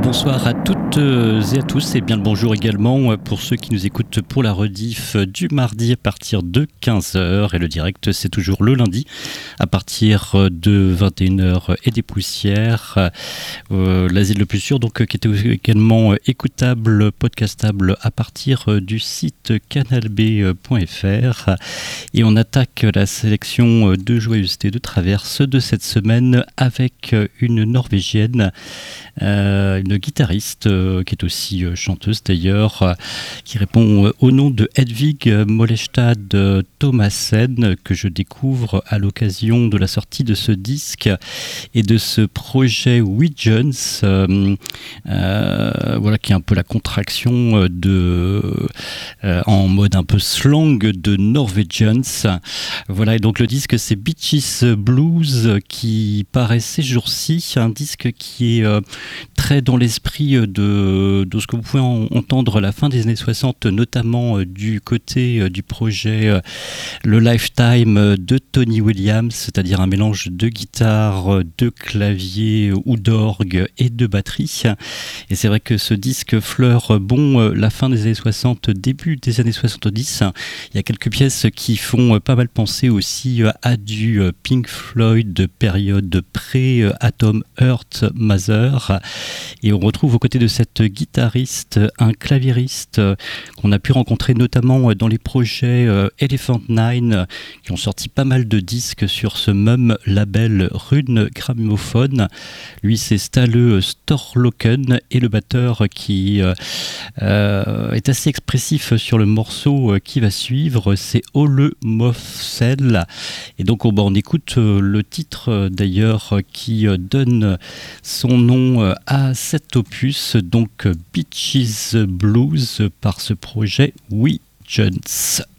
Bonsoir à toutes et à tous et bien le bonjour également pour ceux qui nous écoutent pour la rediff du mardi à partir de 15h et le direct c'est toujours le lundi à partir de 21h et des poussières. L'asile le plus sûr donc qui était également écoutable, podcastable à partir du site canalb.fr et on attaque la sélection de joyeuseté de traverse de cette semaine avec une Norvégienne, une guitariste qui est aussi chanteuse d'ailleurs, qui répond au nom de Hedvig Mollestad Thomassen, que je découvre à l'occasion de la sortie de ce disque et de ce projet Weejuns, voilà, qui est un peu la contraction en mode un peu slang de Norwegians. Voilà, et donc le disque c'est Bitches Blues qui paraît ces jours-ci, un disque qui est très dans l'esprit de ce que vous pouvez entendre à la fin des années 60, notamment du côté du projet Le Lifetime de Tony Williams, c'est-à-dire un mélange de guitare, de clavier ou d'orgue et de batterie. Et c'est vrai que ce disque fleure la fin des années 60, début des années 70. Il y a quelques pièces qui font pas mal penser aussi à du Pink Floyd période pré-Atom Earth Mother. Et on retrouve aux côtés de cette guitariste un claviériste qu'on a pu rencontrer notamment dans les projets Elephant Nine, qui ont sorti pas mal de disques sur ce même label Rune Gramophone. Lui c'est Ståle Storlocken, et le batteur qui est assez expressif sur le morceau qui va suivre, c'est Ole Mofsel. Et donc on écoute le titre d'ailleurs qui donne son nom à cet opus, donc Bitches Blues, par ce projet Weejuns.